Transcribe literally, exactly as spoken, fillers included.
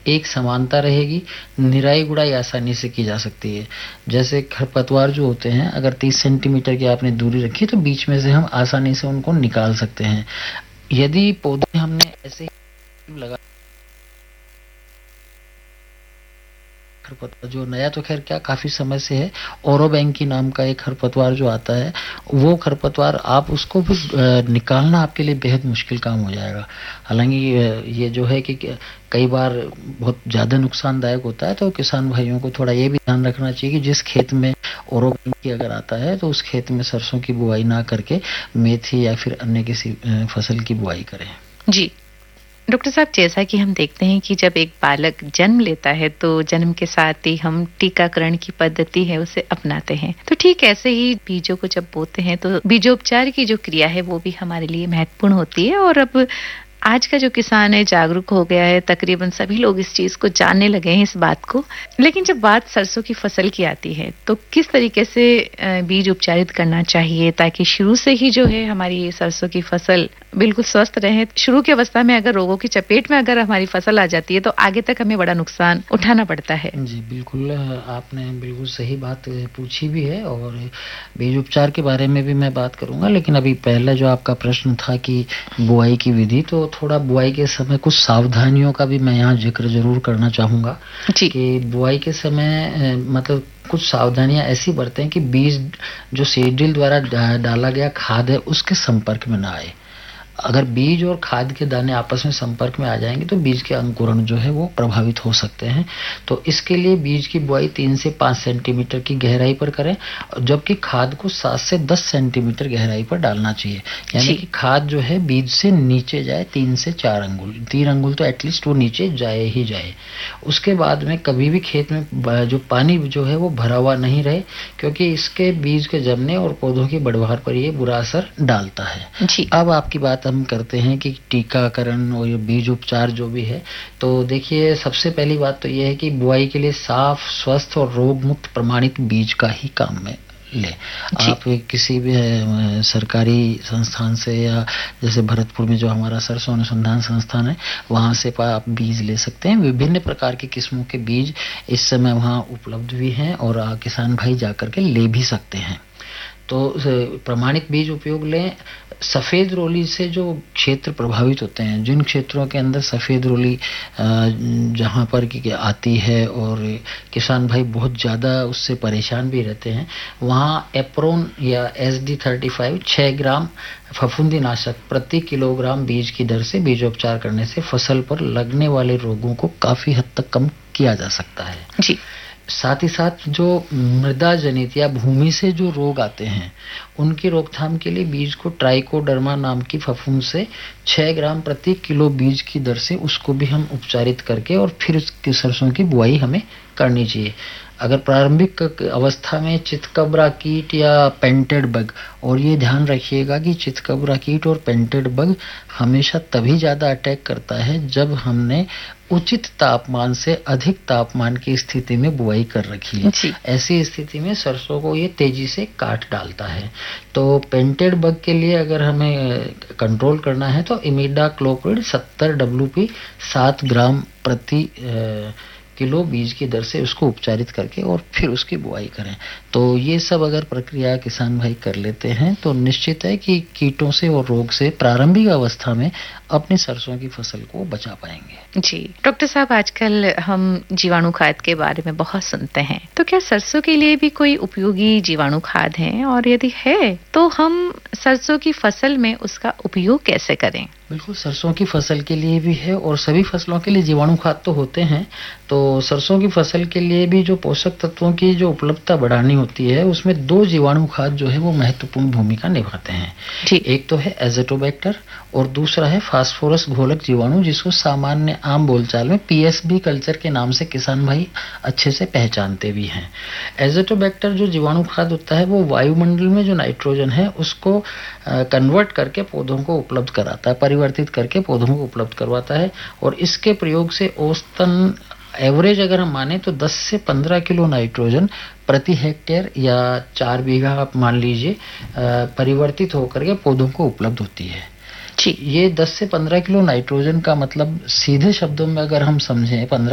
एक समानता रहेगी, निराई गुड़ाई आसानी से की जा सकती है। जैसे खरपतवार जो होते हैं, अगर तीस सेंटीमीटर की आपने दूरी रखी तो बीच में से हम आसानी से उनको निकाल सकते हैं। यदि पौधे हमने ऐसे ही लगा, खरपतवार जो नया तो खैर क्या काफी समय से है, ओरोबैंकी नाम का एक खरपतवार जो आता है, वो खरपतवार आप उसको भी अ, निकालना आपके लिए बेहद मुश्किल काम हो जाएगा। हालांकि अ, ये जो है कि कि कई बार बहुत ज्यादा नुकसानदायक होता है, तो किसान भाइयों को थोड़ा ये भी ध्यान रखना चाहिए कि जिस खेत में ओरोबैंकी अगर आता है तो उस खेत में सरसों की बुआई ना करके मेथी या फिर अन्य किसी अ, फसल की बुआई करें। जी डॉक्टर साहब, जैसा कि हम देखते हैं कि जब एक बालक जन्म लेता है तो जन्म के साथ ही हम टीकाकरण की पद्धति है उसे अपनाते हैं, तो ठीक ऐसे ही बीजों को जब बोते हैं तो बीजोपचार की जो क्रिया है वो भी हमारे लिए महत्वपूर्ण होती है। और अब आज का जो किसान है जागरूक हो गया है, तकरीबन सभी लोग इस चीज को जानने लगे हैं, इस बात को। लेकिन जब बात सरसों की फसल की आती है तो किस तरीके से बीज उपचारित करना चाहिए ताकि शुरू से ही जो है हमारी सरसों की फसल बिल्कुल स्वस्थ रहे। शुरू की अवस्था में अगर रोगों की चपेट में अगर हमारी फसल आ जाती है तो आगे तक हमें बड़ा नुकसान उठाना पड़ता है। जी बिल्कुल, आपने बिल्कुल सही बात पूछी भी है और बीज उपचार के बारे में भी मैं बात करूंगा। लेकिन अभी पहला जो आपका प्रश्न था कि बुआई की विधि, तो थोड़ा बुआई के समय कुछ सावधानियों का भी मैं यहाँ जिक्र जरूर करना चाहूंगा कि बुआई के समय मतलब कुछ सावधानियां ऐसी बरतें कि बीज जो सीडड्रिल द्वारा डाला गया खाद है उसके संपर्क में ना आए। अगर बीज और खाद के दाने आपस में संपर्क में आ जाएंगे तो बीज के अंकुरण जो है वो प्रभावित हो सकते हैं। तो इसके लिए बीज की बुआई तीन से पाँच सेंटीमीटर की गहराई पर करें, जबकि खाद को सात से दस सेंटीमीटर गहराई पर डालना चाहिए। यानी कि खाद जो है बीज से नीचे जाए तीन से चार अंगुल, तीन अंगुल तो एटलीस्ट वो नीचे जाए ही जाए। उसके बाद में कभी भी खेत में जो पानी जो है वो भरा हुआ नहीं रहे, क्योंकि इसके बीज के जमने और पौधों की बढ़वार पर ये बुरा असर डालता है। अब आपकी बात हम करते हैं कि टीकाकरण और बीज उपचार जो भी है, तो देखिए सबसे पहली बात तो यह है कि बुआई के लिए साफ, स्वस्थ और रोग मुक्त प्रमाणित बीज का ही काम में ले। आप किसी भी सरकारी संस्थान से या जैसे भरतपुर में जो हमारा सरसों अनुसंधान संस्थान है वहां से आप बीज ले सकते हैं। विभिन्न प्रकार की किस्मों के बीज इस समय वहां उपलब्ध भी हैं और किसान भाई जाकर के ले भी सकते हैं। तो प्रमाणित बीज उपयोग लें। सफेद रोली से जो क्षेत्र प्रभावित होते हैं, जिन क्षेत्रों के अंदर सफेद रोली जहां पर की आती है और किसान भाई बहुत ज्यादा उससे परेशान भी रहते हैं, वहां एप्रोन या एस डी थर्टी फाइव छह ग्राम फफूंदी नाशक प्रति किलोग्राम बीज की दर से बीजोपचार करने से फसल पर लगने वाले रोगों को काफी हद तक कम किया जा सकता है। जी। साथ ही साथ जो मृदा जनित या भूमि से जो रोग आते हैं उनकी रोकथाम के लिए बीज को ट्राइकोडर्मा नाम की फफूंद से छह ग्राम प्रति किलो बीज की दर से उसको भी हम उपचारित करके और फिर उसकी सरसों की बुआई हमें करनी चाहिए। अगर प्रारंभिक अवस्था में चितकबरा कीट या पेंटेड बग, और ये ध्यान रखिएगा कि चितकबरा कीट और पेंटेड बग हमेशा तभी ज्यादा अटैक करता है जब हमने उचित तापमान से अधिक तापमान की स्थिति में बुआई कर रखी है। ऐसी स्थिति में सरसों को ये तेजी से काट डालता है। तो पेंटेड बग के लिए अगर हमें कंट्रोल करना है तो इमिडाक्लोप्रिड सत्तर डब्ल्यू पी सात ग्राम प्रति किलो बीज की दर से उसको उपचारित करके और फिर उसकी बुआई करें। तो ये सब अगर प्रक्रिया किसान भाई कर लेते हैं तो निश्चित है कि कीटों से और रोग से प्रारंभिक अवस्था में अपनी सरसों की फसल को बचा पाएंगे। जी डॉक्टर साहब, आजकल हम जीवाणु खाद के बारे में बहुत सुनते हैं, तो क्या सरसों के लिए भी कोई उपयोगी जीवाणु खाद है, और यदि है तो हम सरसों की फसल में उसका उपयोग कैसे करें? बिल्कुल, सरसों की फसल के लिए भी है और सभी फसलों के लिए जीवाणु खाद तो होते हैं। तो सरसों की फसल के लिए भी जो पोषक तत्वों की जो उपलब्धता बढ़ानी होती है उसमें दो जीवाणु खाद जो है वो महत्वपूर्ण भूमिका निभाते हैं। एक तो है एज़ोटोबैक्टर और दूसरा है फास्फोरस घोलक जीवाणु, जिसको सामान्य आम बोलचाल में पीएसबी कल्चर के नाम से किसान भाई अच्छे से पहचानते भी हैं। एज़ोटोबैक्टर जो जीवाणु खाद होता है वो वायुमंडल में जो नाइट्रोजन है उसको कन्वर्ट करके पौधों को उपलब्ध कराता है, परिवर्तित करके पौधों को उपलब्ध करवाता है। और इसके प्रयोग से औसतन एवरेज अगर हम माने तो दस से पंद्रह किलो नाइट्रोजन प्रति हेक्टेयर या चार बीघा आप मान लीजिए परिवर्तित होकर के पौधों को उपलब्ध होती है। ये दस से पंद्रह किलो नाइट्रोजन का मतलब सीधे शब्दों में अगर हम समझें, पंद्रह